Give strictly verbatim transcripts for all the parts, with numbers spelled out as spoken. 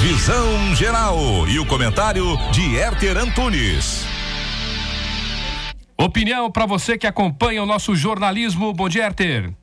Visão Geral e o comentário de Herter Antunes. Opinião para você que acompanha o nosso jornalismo. Bom dia, Herter.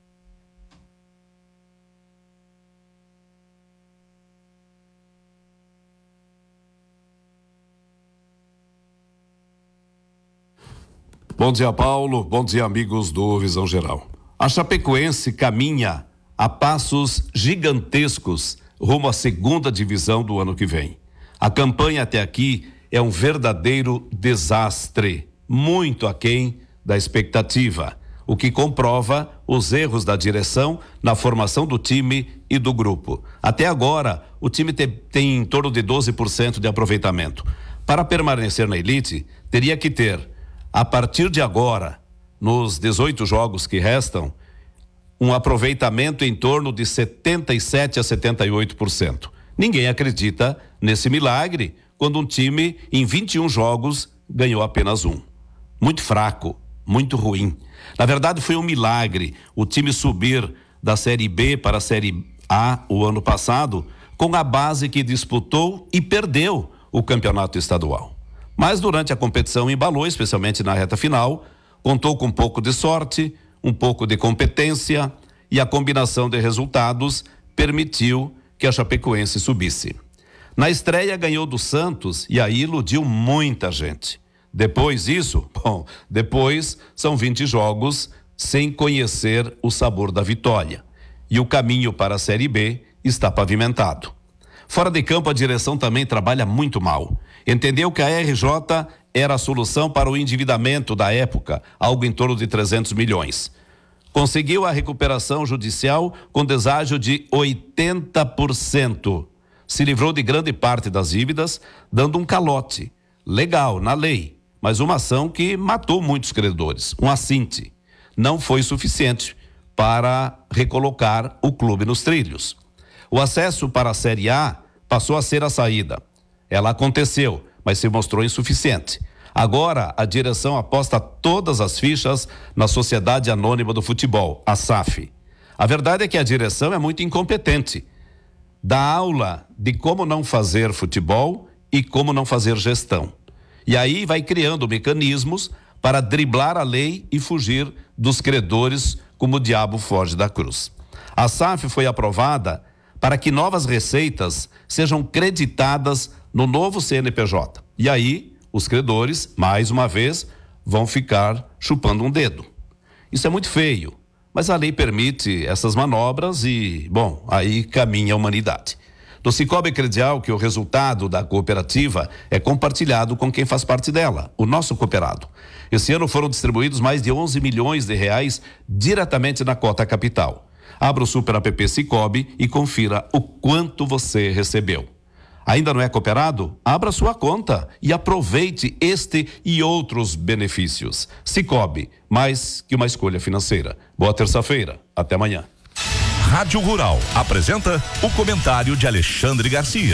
Bom dia, Paulo. Bom dia, amigos do Visão Geral. A Chapecoense caminha a passos gigantescos rumo à segunda divisão do ano que vem. A campanha até aqui é um verdadeiro desastre, muito aquém da expectativa, o que comprova os erros da direção na formação do time e do grupo. Até agora, o time te, tem em torno de doze por cento de aproveitamento. Para permanecer na elite, teria que ter, a partir de agora, nos dezoito jogos que restam, um aproveitamento em torno de setenta e sete a setenta e oito por cento. Ninguém acredita nesse milagre quando um time, em vinte e um jogos, ganhou apenas um. Muito fraco, muito ruim. Na verdade, foi um milagre o time subir da Série B para a Série A o ano passado, com a base que disputou e perdeu o campeonato estadual. Mas durante a competição embalou, especialmente na reta final, contou com um pouco de sorte, um pouco de competência e a combinação de resultados permitiu que a Chapecoense subisse. Na estreia ganhou do Santos e aí iludiu muita gente. Depois disso, bom, depois são vinte jogos sem conhecer o sabor da vitória. E o caminho para a Série B está pavimentado. Fora de campo, a direção também trabalha muito mal. Entendeu que a R J era a solução para o endividamento da época, algo em torno de trezentos milhões. Conseguiu a recuperação judicial com deságio de oitenta por cento. Se livrou de grande parte das dívidas, dando um calote. Legal, na lei, mas uma ação que matou muitos credores, um assinte. Não foi suficiente para recolocar o clube nos trilhos. O acesso para a Série A passou a ser a saída. Ela aconteceu, mas se mostrou insuficiente. Agora, a direção aposta todas as fichas na Sociedade Anônima do Futebol, a S A F. A verdade é que a direção é muito incompetente. Dá aula de como não fazer futebol e como não fazer gestão. E aí vai criando mecanismos para driblar a lei e fugir dos credores como o diabo foge da cruz. A S A F foi aprovada para que novas receitas sejam creditadas no novo C N P J. E aí, os credores, mais uma vez, vão ficar chupando um dedo. Isso é muito feio, mas a lei permite essas manobras e, bom, aí caminha a humanidade. Do Cicobi Credial que o resultado da cooperativa é compartilhado com quem faz parte dela, o nosso cooperado. Esse ano foram distribuídos mais de onze milhões de reais diretamente na cota capital. Abra o Super App Cicobi e confira o quanto você recebeu. Ainda não é cooperado? Abra sua conta e aproveite este e outros benefícios. Cicobi, mais que uma escolha financeira. Boa terça-feira. Até amanhã. Rádio Rural apresenta o comentário de Alexandre Garcia.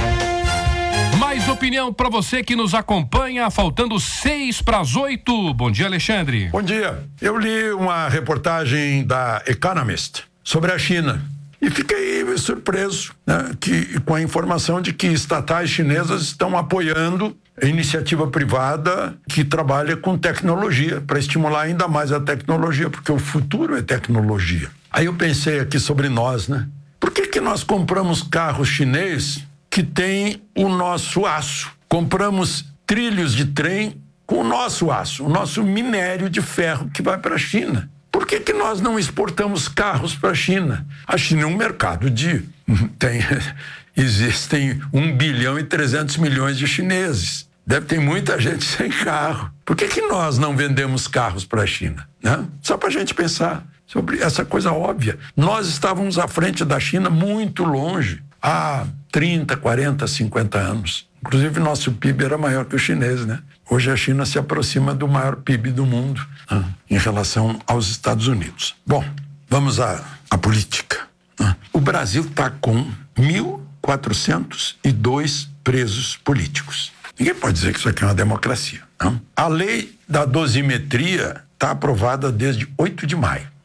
Mais opinião para você que nos acompanha, faltando seis para as oito. Bom dia, Alexandre. Bom dia. Eu li uma reportagem da Economist sobre a China e fiquei surpreso, né, que, com a informação de que estatais chinesas estão apoiando a iniciativa privada que trabalha com tecnologia, para estimular ainda mais a tecnologia, porque o futuro é tecnologia. Aí eu pensei aqui sobre nós, né? Por que que nós compramos carros chineses que tem o nosso aço? Compramos trilhos de trem com o nosso aço, o nosso minério de ferro que vai para a China. Por que que nós não exportamos carros para a China? A China é um mercado de... Tem, existem um bilhão e trezentos milhões de chineses. Deve ter muita gente sem carro. Por que que nós não vendemos carros para a China? Né? Só para a gente pensar sobre essa coisa óbvia. Nós estávamos à frente da China muito longe, há trinta, quarenta, cinquenta anos. Inclusive, nosso P I B era maior que o chinês, né? Hoje a China se aproxima do maior P I B do mundo, né, em relação aos Estados Unidos. Bom, vamos à, à política. Né? O Brasil está com mil quatrocentos e dois presos políticos. Ninguém pode dizer que isso aqui é uma democracia. Não? A lei da dosimetria está aprovada desde oito de maio.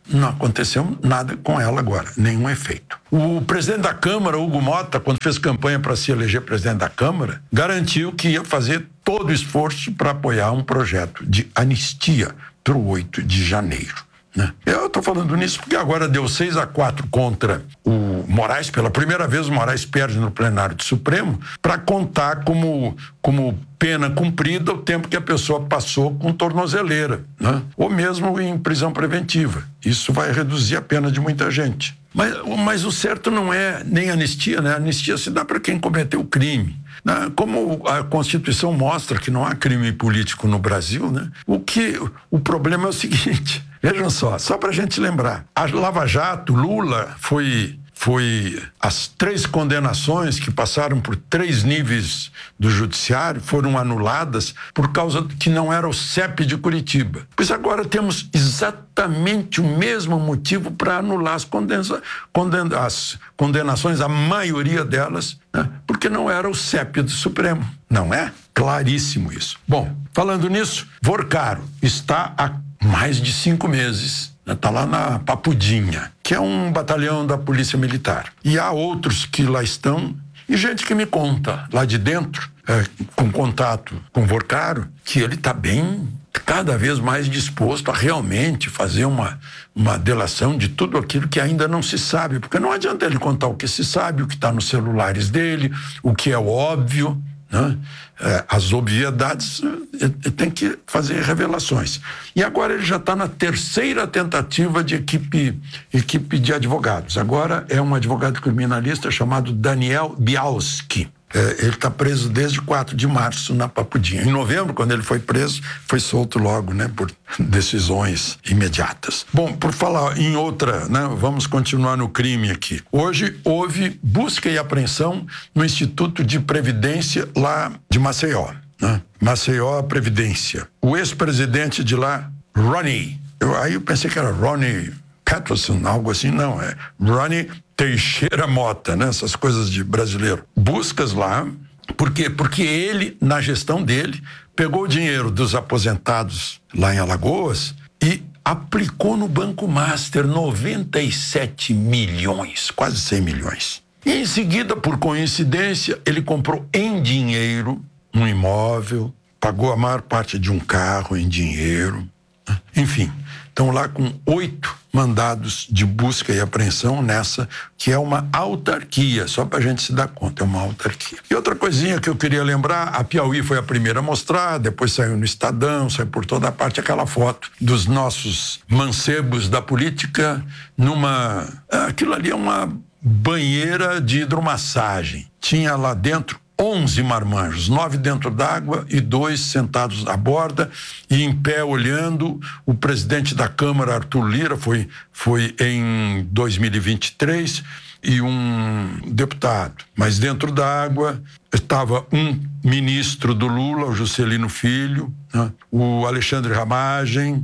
não aconteceu nada com ela agora, nenhum efeito. O presidente da Câmara, Hugo Mota, quando fez campanha para se eleger presidente da Câmara, garantiu que ia fazer todo o esforço para apoiar um projeto de anistia para o oito de janeiro. Né? Eu estou falando nisso porque agora deu seis a quatro contra o Moraes. Pela primeira vez o Moraes perde no plenário do Supremo para contar como, como pena cumprida o tempo que a pessoa passou com tornozeleira, né? Ou mesmo em prisão preventiva. Isso vai reduzir a pena de muita gente. Mas, mas o certo não é nem anistia, né? A anistia se dá para quem cometeu o crime. Como a Constituição mostra que não há crime político no Brasil, né? O que o problema é o seguinte, vejam só, só para a gente lembrar, a Lava Jato, Lula foi foi as três condenações que passaram por três níveis do judiciário foram anuladas por causa que não era o C E P de Curitiba. Pois agora temos exatamente o mesmo motivo para anular as, condena- condena- as condenações, a maioria delas, né? Porque não era o C E P do Supremo. Não é? Claríssimo isso. Bom, falando nisso, Vorcaro está há mais de cinco meses. Está lá na Papudinha, que é um batalhão da Polícia Militar. E há outros que lá estão, e gente que me conta lá de dentro, é, com contato com o Vorcaro, que ele está bem, cada vez mais disposto a realmente fazer uma, uma delação de tudo aquilo que ainda não se sabe, porque não adianta ele contar o que se sabe, o que está nos celulares dele, o que é óbvio, né? É, as obviedades, é, tem que fazer revelações. E agora ele já está na terceira tentativa de equipe, equipe de advogados. Agora é um advogado criminalista chamado Daniel Bialski. É, ele está preso desde quatro de março na Papudinha. Em novembro, quando ele foi preso, foi solto logo, né, por decisões imediatas. Bom, por falar em outra, né, vamos continuar no crime aqui. Hoje houve busca e apreensão no Instituto de Previdência lá de Maceió, né? Maceió Previdência. O ex-presidente de lá, Ronnie, eu, aí eu pensei que era Ronnie Peterson, algo assim, não, é Ronnie Teixeira Mota, né? Essas coisas de brasileiro. Buscas lá, por quê? Porque ele, na gestão dele, pegou o dinheiro dos aposentados lá em Alagoas e aplicou no Banco Master noventa e sete milhões, quase cem milhões. E em seguida, por coincidência, ele comprou em dinheiro um imóvel, pagou a maior parte de um carro em dinheiro, enfim, estão lá com oito mandados de busca e apreensão nessa, que é uma autarquia, só para a gente se dar conta, é uma autarquia. E outra coisinha que eu queria lembrar, a Piauí foi a primeira a mostrar, depois saiu no Estadão, saiu por toda parte aquela foto dos nossos mancebos da política numa... Aquilo ali é uma banheira de hidromassagem. Tinha lá dentro onze marmanjos, nove dentro d'água e dois sentados à borda e em pé olhando. O presidente da Câmara, Arthur Lira, foi, foi em dois mil e vinte e três, e um deputado. Mas dentro d'água estava um ministro do Lula, o Juscelino Filho, né? O Alexandre Ramagem,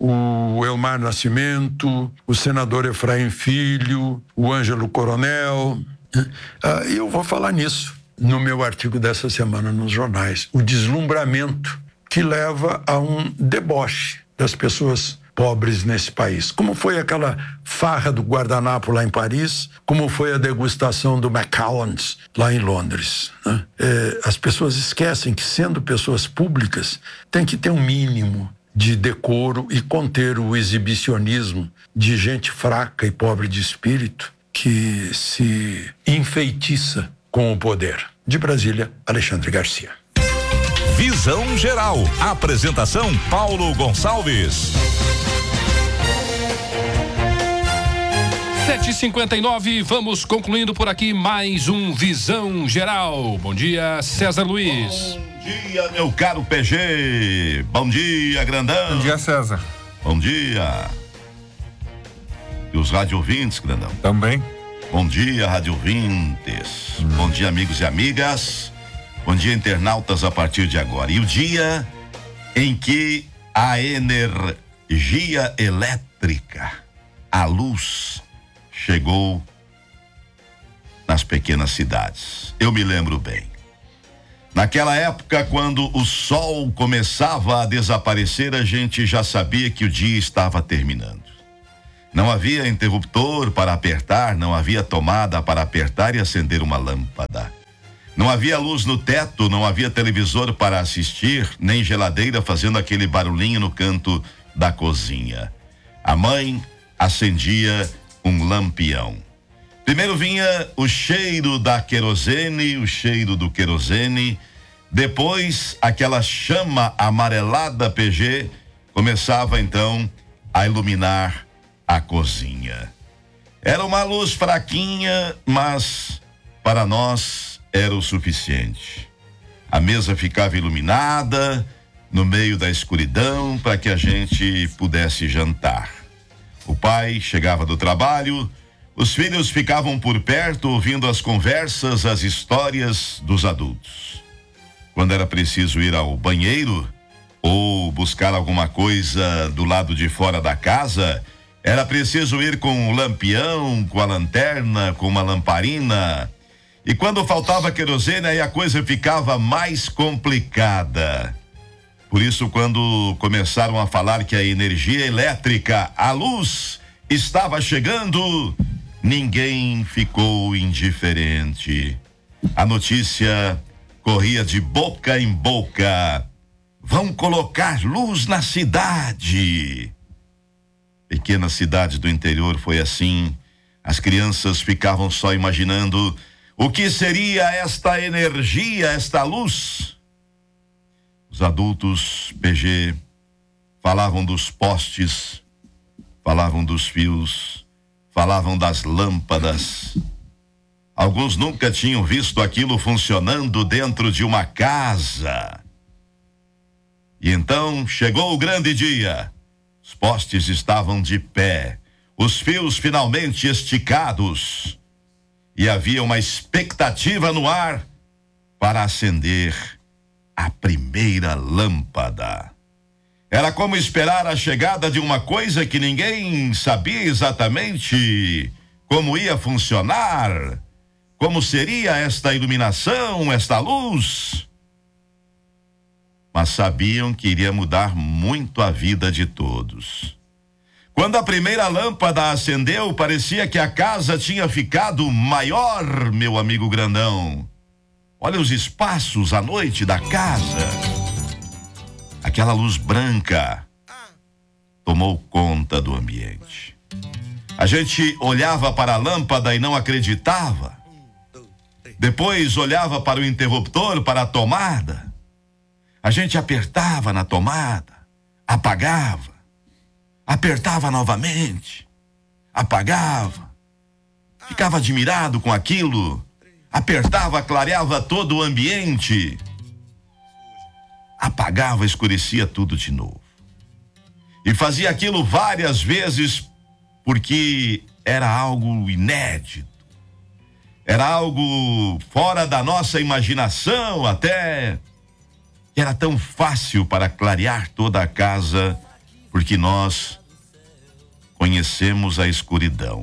o Elmar Nascimento, o senador Efraim Filho, o Ângelo Coronel. Né? Ah, e eu vou falar nisso no meu artigo dessa semana nos jornais, o deslumbramento que leva a um deboche das pessoas pobres nesse país. Como foi aquela farra do guardanapo lá em Paris, como foi a degustação do Macallan's lá em Londres, né? É, as pessoas esquecem que, sendo pessoas públicas, tem que ter um mínimo de decoro e conter o exibicionismo de gente fraca e pobre de espírito que se enfeitiça com o poder. De Brasília, Alexandre Garcia. Visão Geral. Apresentação Paulo Gonçalves. sete e cinquenta e nove, vamos concluindo por aqui mais um Visão Geral. Bom dia, César Luiz. Bom dia, meu caro P G. Bom dia, grandão. Bom dia, César. Bom dia. E os rádio ouvintes, grandão? Também. Bom dia, rádio ouvintes. Hum. Bom dia, amigos e amigas. Bom dia, internautas, a partir de agora. E o dia em que a energia elétrica, a luz, chegou nas pequenas cidades. Eu me lembro bem. Naquela época, quando o sol começava a desaparecer, a gente já sabia que o dia estava terminando. Não havia interruptor para apertar, não havia tomada para apertar e acender uma lâmpada. Não havia luz no teto, não havia televisor para assistir, nem geladeira fazendo aquele barulhinho no canto da cozinha. A mãe acendia um lampião. Primeiro vinha o cheiro da querosene, o cheiro do querosene. Depois, aquela chama amarelada P G começava então a iluminar a cozinha. Era uma luz fraquinha, mas para nós era o suficiente. A mesa ficava iluminada no meio da escuridão para que a gente pudesse jantar. O pai chegava do trabalho, os filhos ficavam por perto ouvindo as conversas, as histórias dos adultos. Quando era preciso ir ao banheiro ou buscar alguma coisa do lado de fora da casa, era preciso ir com o lampião, com a lanterna, com uma lamparina. E quando faltava querosene, aí a coisa ficava mais complicada. Por isso, quando começaram a falar que a energia elétrica, a luz, estava chegando, ninguém ficou indiferente. A notícia corria de boca em boca. Vão colocar luz na cidade. Pequena cidade do interior foi assim. As crianças ficavam só imaginando o que seria esta energia, esta luz. Os adultos, P G, falavam dos postes, falavam dos fios, falavam das lâmpadas. Alguns nunca tinham visto aquilo funcionando dentro de uma casa. E então chegou o grande dia. Os postes estavam de pé, os fios finalmente esticados. E havia uma expectativa no ar para acender a primeira lâmpada. Era como esperar a chegada de uma coisa que ninguém sabia exatamente como ia funcionar, como seria esta iluminação, esta luz. Mas sabiam que iria mudar muito a vida de todos. Quando a primeira lâmpada acendeu, parecia que a casa tinha ficado maior, meu amigo grandão. Olha os espaços à noite da casa. Aquela luz branca tomou conta do ambiente. A gente olhava para a lâmpada e não acreditava. Depois olhava para o interruptor, para a tomada. A gente apertava na tomada, apagava. Apertava novamente, apagava, ficava admirado com aquilo, apertava, clareava todo o ambiente, apagava, escurecia tudo de novo. E fazia aquilo várias vezes porque era algo inédito, era algo fora da nossa imaginação, até era tão fácil para clarear toda a casa, porque nós conhecemos a escuridão.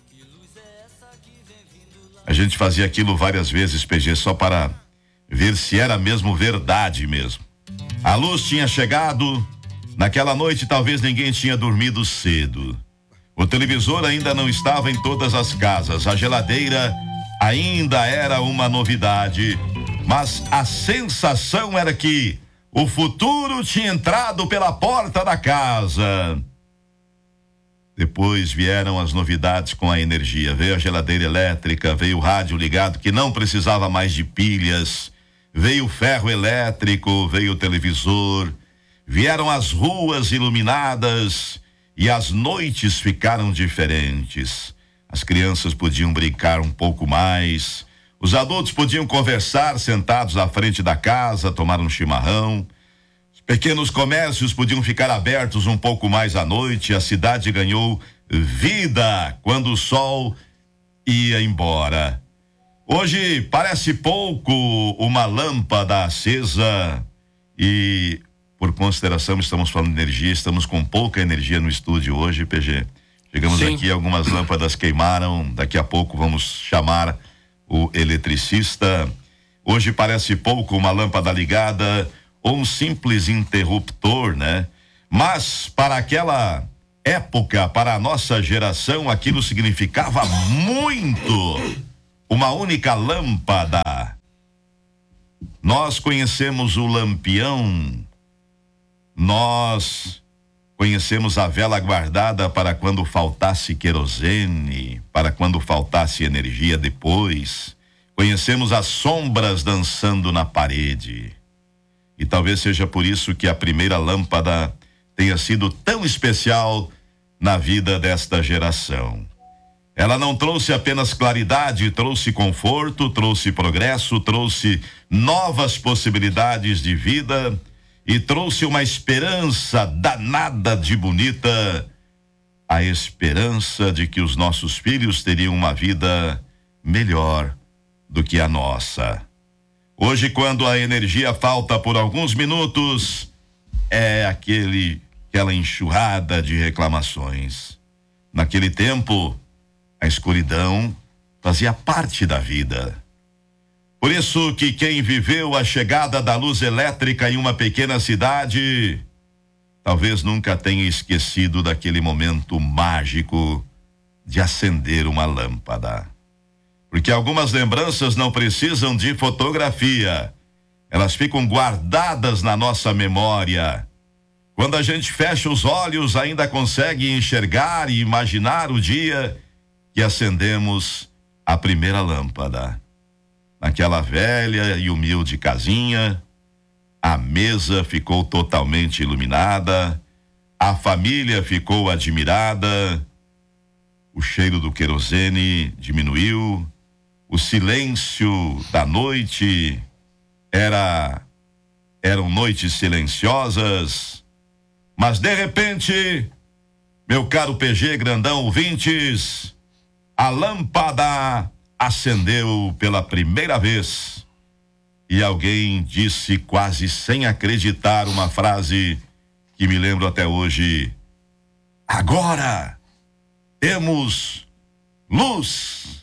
A gente fazia aquilo várias vezes, P G, só para ver se era mesmo verdade mesmo. A luz tinha chegado, naquela noite talvez ninguém tinha dormido cedo. O televisor ainda não estava em todas as casas, a geladeira ainda era uma novidade, mas a sensação era que o futuro tinha entrado pela porta da casa. Depois vieram as novidades com a energia. Veio a geladeira elétrica, veio o rádio ligado que não precisava mais de pilhas, veio o ferro elétrico, veio o televisor, vieram as ruas iluminadas e as noites ficaram diferentes. As crianças podiam brincar um pouco mais, os adultos podiam conversar sentados à frente da casa, tomar um chimarrão. Os pequenos comércios podiam ficar abertos um pouco mais à noite. A cidade ganhou vida quando o sol ia embora. Hoje parece pouco uma lâmpada acesa e, por consideração, estamos falando de energia, estamos com pouca energia no estúdio hoje, P G. Chegamos Sim. aqui, algumas lâmpadas queimaram, daqui a pouco vamos chamar o eletricista. Hoje parece pouco uma lâmpada ligada ou um simples interruptor, né? Mas para aquela época, para a nossa geração, aquilo significava muito. Uma única lâmpada. Nós conhecemos o lampião, nós conhecemos a vela guardada para quando faltasse querosene, para quando faltasse energia depois. Conhecemos as sombras dançando na parede. E talvez seja por isso que a primeira lâmpada tenha sido tão especial na vida desta geração. Ela não trouxe apenas claridade, trouxe conforto, trouxe progresso, trouxe novas possibilidades de vida e trouxe uma esperança danada de bonita, a esperança de que os nossos filhos teriam uma vida melhor do que a nossa. Hoje, quando a energia falta por alguns minutos, é aquele, aquela enxurrada de reclamações. Naquele tempo, a escuridão fazia parte da vida. Por isso que quem viveu a chegada da luz elétrica em uma pequena cidade, talvez nunca tenha esquecido daquele momento mágico de acender uma lâmpada. Porque algumas lembranças não precisam de fotografia, elas ficam guardadas na nossa memória. Quando a gente fecha os olhos, ainda consegue enxergar e imaginar o dia que acendemos a primeira lâmpada. Naquela velha e humilde casinha, a mesa ficou totalmente iluminada, a família ficou admirada, o cheiro do querosene diminuiu, o silêncio da noite era eram noites silenciosas, mas de repente, meu caro P G Grandão ouvintes, a lâmpada acendeu pela primeira vez e alguém disse quase sem acreditar uma frase que me lembro até hoje: agora temos luz.